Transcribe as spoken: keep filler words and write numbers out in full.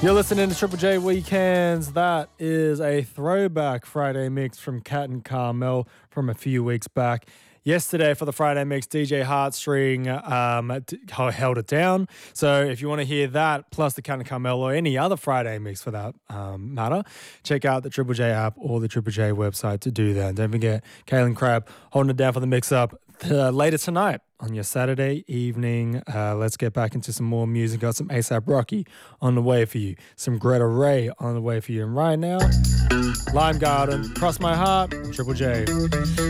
You're listening to Triple J Weekends. That is a throwback Friday mix from Cat and Carmel from a few weeks back. Yesterday for the Friday mix, D J Heartstring um, d- held it down. So if you want to hear that, plus the Cat and Carmel or any other Friday mix for that um, matter, check out the Triple J app or the Triple J website to do that. And don't forget, Kaylin Crabb holding it down for the mix-up uh, later tonight on your Saturday evening. Uh, let's get back into some more music. Got some ASAP Rocky on the way for you. Some Greta Ray on the way for you. And right now, Lime Garden, Cross My Heart, Triple J.